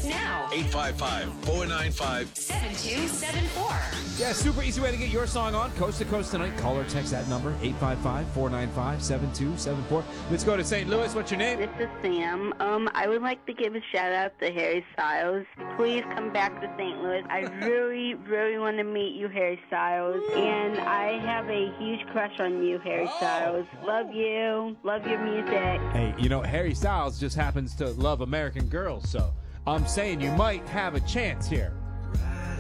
Text now. 855-495-7274. Yeah, super easy way to get your song on. Coast to Coast tonight. Call or text that number, 855-495-7274. Let's go to St. Louis. What's your name? This is Sam. I would like to give a shout out to Harry Styles. Please come back to St. Louis. I really, really want to meet you, Harry Styles. And I have a huge crush on you, Harry Styles. Love you. Love your music. Hey, Harry Styles just happens to love American Girls, so I'm saying you might have a chance here.